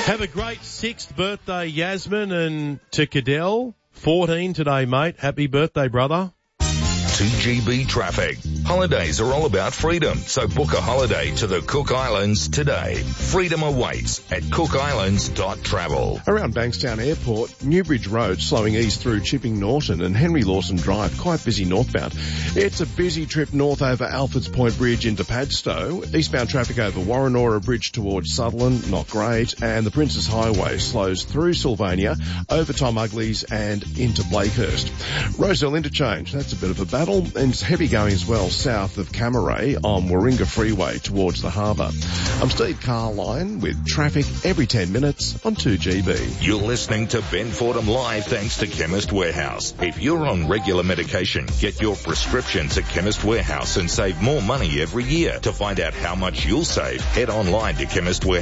Have a great 6th birthday, Yasmin, and to Cadell, 14 today, mate. Happy birthday, brother. 2GB traffic. Holidays are all about freedom, so book a holiday to the Cook Islands today. Freedom awaits at cookislands.travel. Around Bankstown Airport, Newbridge Road slowing east through Chipping Norton and Henry Lawson Drive, quite busy northbound. It's a busy trip north over Alfred's Point Bridge into Padstow. Eastbound traffic over Warrenora Bridge towards Sutherland, not great. And the Princes Highway slows through Sylvania, over Tom Ugley's and into Blakehurst. Rosedale Interchange, that's a bit of a battle. And it's heavy going as well south of Camaray on Warringah Freeway towards the harbour. I'm Steve Carline with traffic every 10 minutes on 2GB. You're listening to Ben Fordham Live thanks to Chemist Warehouse. If you're on regular medication, get your prescriptions at Chemist Warehouse and save more money every year. To find out how much you'll save, head online to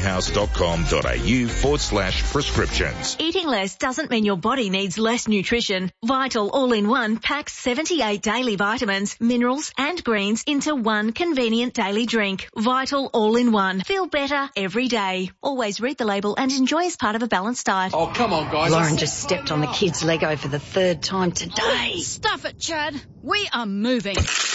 chemistwarehouse.com.au/prescriptions. Eating less doesn't mean your body needs less nutrition. Vital All-in-One packs 78 daily vitamins, minerals and greens into one convenient daily drink. Vital All-in-One. Feel better every day. Always read the label and enjoy as part of a balanced diet. Oh, come on, guys. Lauren just stepped on the kid's Lego for the 3rd time today. Stuff it, Chad. We are moving.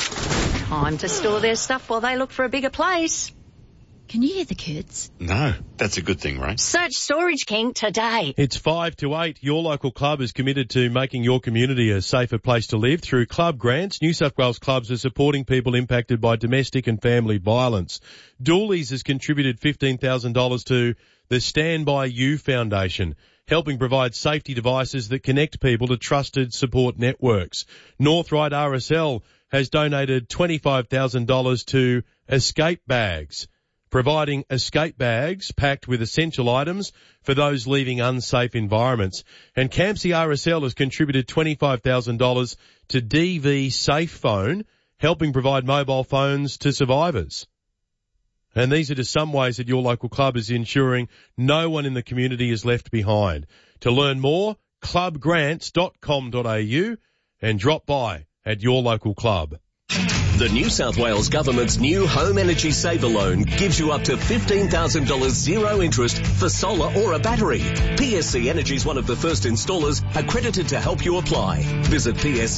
Time to store their stuff while they look for a bigger place. Can you hear the kids? No, that's a good thing, right? Search Storage King today. It's 5 to 8. Your local club is committed to making your community a safer place to live through club grants. New South Wales clubs are supporting people impacted by domestic and family violence. Dooley's has contributed $15,000 to the Stand By You Foundation, helping provide safety devices that connect people to trusted support networks. Northride RSL has donated $25,000 to Escape Bags, providing escape bags packed with essential items for those leaving unsafe environments. And Campsie RSL has contributed $25,000 to DV Safe Phone, helping provide mobile phones to survivors. And these are just some ways that your local club is ensuring no one in the community is left behind. To learn more, clubgrants.com.au and drop by at your local club. The New South Wales Government's new Home Energy Saver Loan gives you up to $15,000 zero interest for solar or a battery. PSC Energy is one of the first installers accredited to help you apply. Visit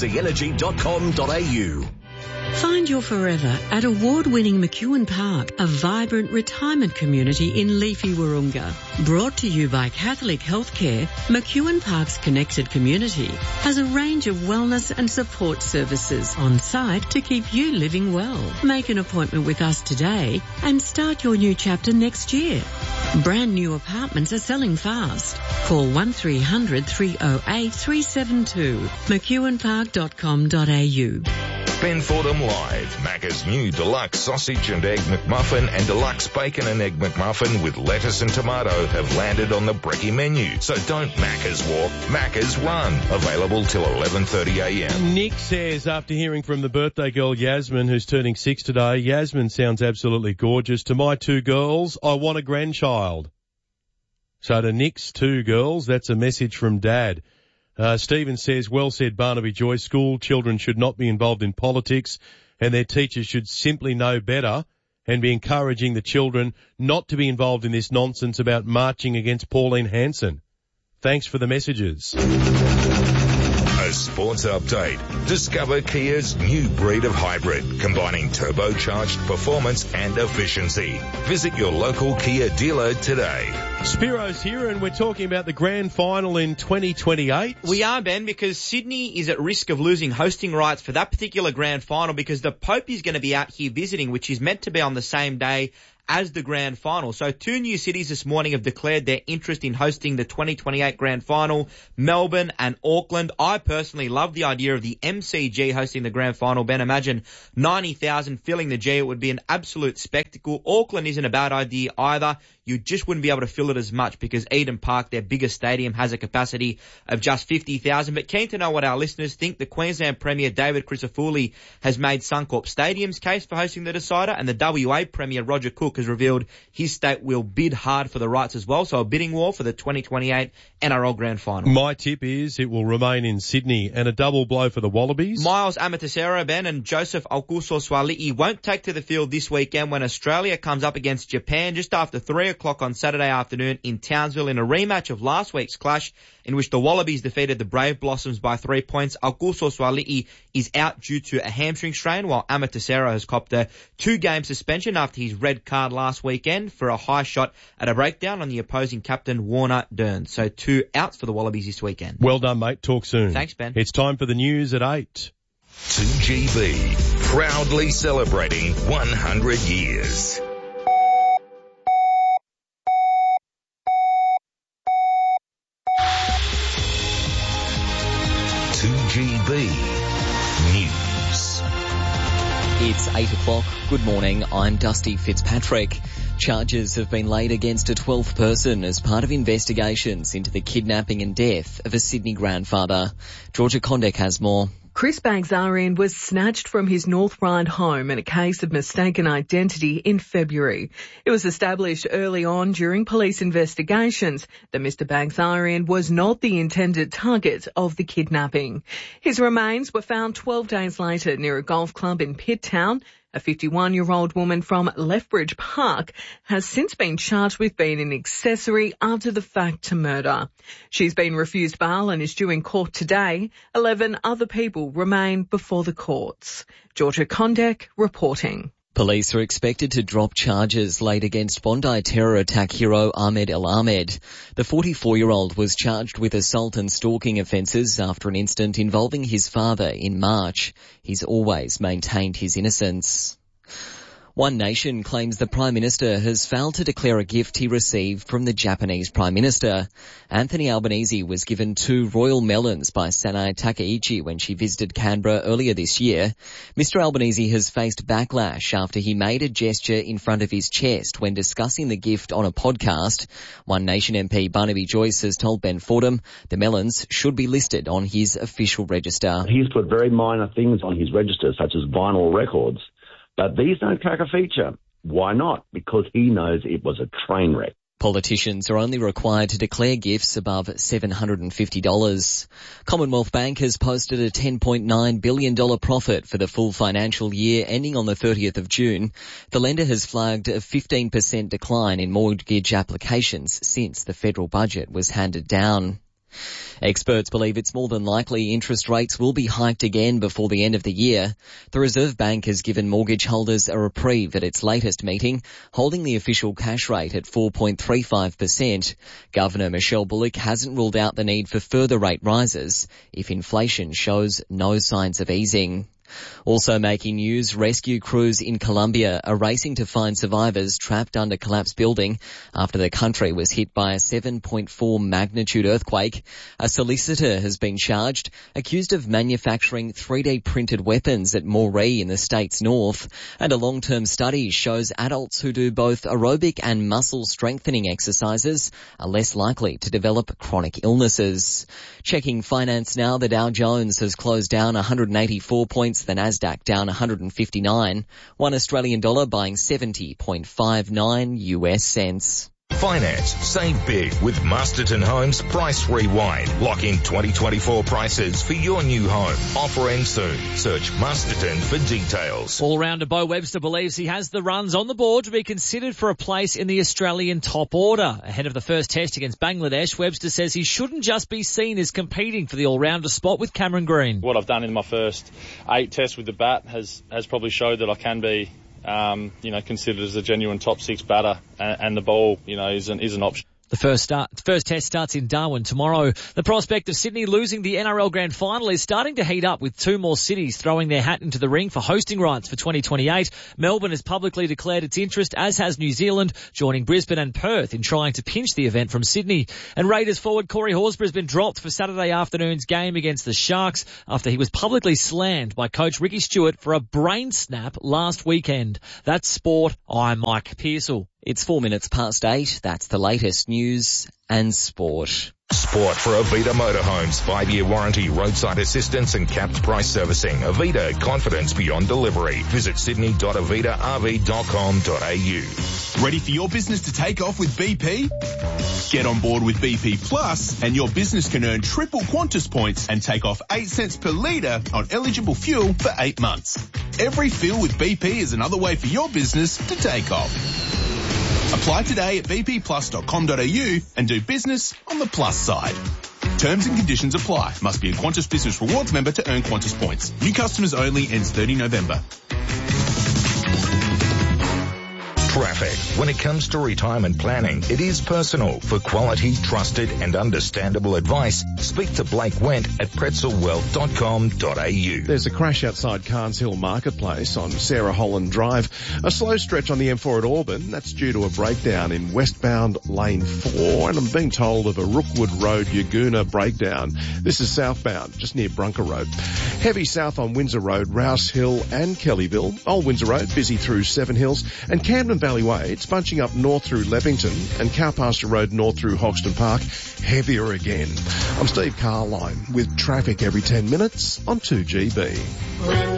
pscenergy.com.au. Find your forever at award-winning McEwen Park, a vibrant retirement community in leafy Wahroonga. Brought to you by Catholic Healthcare, McEwen Park's connected community has a range of wellness and support services on site to keep you living well. Make an appointment with us today and start your new chapter next year. Brand new apartments are selling fast. Call 1300 308 372. McEwenpark.com.au. Ben Fordham Live. Macca's new deluxe sausage and egg McMuffin and deluxe bacon and egg McMuffin with lettuce and tomato have landed on the brekkie menu. So don't Macca's walk, Macca's run. Available till 11:30 a.m. Nick says, after hearing from the birthday girl Yasmin, who's turning 6 today, Yasmin sounds absolutely gorgeous. To my 2 girls, I want a grandchild. So to Nick's 2 girls, that's a message from Dad. Stephen says, well said, Barnaby Joy. School children should not be involved in politics and their teachers should simply know better and be encouraging the children not to be involved in this nonsense about marching against Pauline Hanson. Thanks for the messages. A sports update. Discover Kia's new breed of hybrid, combining turbocharged performance and efficiency. Visit your local Kia dealer today. Spiro's here and we're talking about the grand final in 2028. We are, Ben, because Sydney is at risk of losing hosting rights for that particular grand final because the Pope is going to be out here visiting, which is meant to be on the same day as the grand final. So 2 new cities this morning have declared their interest in hosting the 2028 grand final, Melbourne and Auckland. I personally love the idea of the MCG hosting the grand final. Ben, imagine 90,000 filling the G. It would be an absolute spectacle. Auckland isn't a bad idea either. You just wouldn't be able to fill it as much because Eden Park, their biggest stadium, has a capacity of just 50,000. But keen to know what our listeners think. The Queensland Premier David Crisafulli has made Suncorp Stadium's case for hosting the decider, and the WA Premier Roger Cook Cook has revealed his state will bid hard for the rights as well. So a bidding war for the 2028 NRL Grand Final. My tip is it will remain in Sydney, and a double blow for the Wallabies. Miles Amatosero, Ben, and Joseph Aukuso-Swali'i won't take to the field this weekend when Australia comes up against Japan just after 3 o'clock on Saturday afternoon in Townsville in a rematch of last week's clash in which the Wallabies defeated the Brave Blossoms by 3 points. Aukuso-Swali'i is out due to a hamstring strain, while Amatosero has copped a 2-game suspension after his red card last weekend for a high shot at a breakdown on the opposing captain Warner Dern. So 2 outs for the Wallabies this weekend. Well done, mate. Talk soon. Thanks, Ben. It's time for the news at 8. 2GB, proudly celebrating 100 years. News. It's 8 o'clock. Good morning. I'm Dusty Fitzpatrick. Charges have been laid against a 12th person as part of investigations into the kidnapping and death of a Sydney grandfather. Georgia Condek has more. Chris Bagzarian was snatched from his North Ryde home in a case of mistaken identity in February. It was established early on during police investigations that Mr. Bagzarian was not the intended target of the kidnapping. His remains were found 12 days later near a golf club in Pitt Town. A 51-year-old woman from Lethbridge Park has since been charged with being an accessory after the fact to murder. She's been refused bail and is due in court today. 11 other people remain before the courts. Georgia Condek reporting. Police are expected to drop charges laid against Bondi terror attack hero Ahmed El Ahmed. The 44-year-old was charged with assault and stalking offences after an incident involving his father in March. He's always maintained his innocence. One Nation claims the Prime Minister has failed to declare a gift he received from the Japanese Prime Minister. Anthony Albanese was given 2 royal melons by Sanae Takaichi when she visited Canberra earlier this year. Mr Albanese has faced backlash after he made a gesture in front of his chest when discussing the gift on a podcast. One Nation MP Barnaby Joyce has told Ben Fordham the melons should be listed on his official register. He's put very minor things on his register, such as vinyl records. But these don't crack a feature. Why not? Because he knows it was a train wreck. Politicians are only required to declare gifts above $750. Commonwealth Bank has posted a $10.9 billion profit for the full financial year ending on the 30th of June. The lender has flagged a 15% decline in mortgage applications since the federal budget was handed down. Experts believe it's more than likely interest rates will be hiked again before the end of the year. The Reserve Bank has given mortgage holders a reprieve at its latest meeting, holding the official cash rate at 4.35%. Governor Michelle Bullock hasn't ruled out the need for further rate rises if inflation shows no signs of easing. Also making news, rescue crews in Colombia are racing to find survivors trapped under collapsed building after the country was hit by a 7.4 magnitude earthquake. A solicitor has been charged, accused of manufacturing 3D printed weapons at Moree in the state's north. And a long-term study shows adults who do both aerobic and muscle strengthening exercises are less likely to develop chronic illnesses. Checking finance now, the Dow Jones has closed down 184 points. The Nasdaq down 159. One Australian dollar buying 70.59 US cents. Finance. Save big with Masterton Homes Price Rewind. Lock in 2024 prices for your new home. Offer ends soon. Search Masterton for details. All-rounder Bo Webster believes he has the runs on the board to be considered for a place in the Australian top order. Ahead of the first test against Bangladesh, Webster says he shouldn't just be seen as competing for the all-rounder spot with Cameron Green. What I've done in my first 8 tests with the bat has probably showed that I can be considered as a genuine top 6 batter, and the ball, is an option. The first test starts in Darwin tomorrow. The prospect of Sydney losing the NRL Grand Final is starting to heat up, with 2 more cities throwing their hat into the ring for hosting rights for 2028. Melbourne has publicly declared its interest, as has New Zealand, joining Brisbane and Perth in trying to pinch the event from Sydney. And Raiders forward Corey Horsburgh has been dropped for Saturday afternoon's game against the Sharks after he was publicly slammed by coach Ricky Stewart for a brain snap last weekend. That's sport. I'm Mike Pearsall. It's 4 minutes past 8. That's the latest news and sport. Support for Avita Motorhomes. 5-year warranty, roadside assistance and capped price servicing. Avita, confidence beyond delivery. Visit sydney.avitarv.com.au. Ready for your business to take off with BP? Get on board with BP Plus and your business can earn triple Qantas points and take off 8 cents per litre on eligible fuel for 8 months. Every fill with BP is another way for your business to take off. Apply today at bpplus.com.au and do business on the plus side. Terms and conditions apply. Must be a Qantas Business Rewards member to earn Qantas points. New customers only, ends 30 November. Traffic. When it comes to retirement planning, it is personal. For quality, trusted and understandable advice, speak to Blake Wendt at pretzelwealth.com.au. There's a crash outside Carnes Hill Marketplace on Sarah Holland Drive. A slow stretch on the M4 at Auburn. That's due to a breakdown in westbound lane 4. And I'm being told of a Rookwood Road Yagoona breakdown. This is southbound, just near Brunker Road. Heavy south on Windsor Road, Rouse Hill and Kellyville. Old Windsor Road, busy through Seven Hills. And Camden Valley Way, it's bunching up north through Leppington and Cowpasture Road north through Hoxton Park, heavier again. I'm Steve Carline with traffic every 10 minutes on 2GB.